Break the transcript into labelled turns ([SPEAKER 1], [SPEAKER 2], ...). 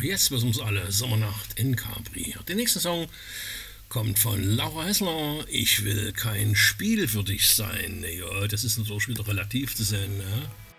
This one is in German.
[SPEAKER 1] jetzt wissen es alle, Sommernacht in Capri. Der nächste Song kommt von Laura Hessler. Ich will kein Spiel für dich sein. Ja, das ist natürlich wieder relativ zu sehen. Ja?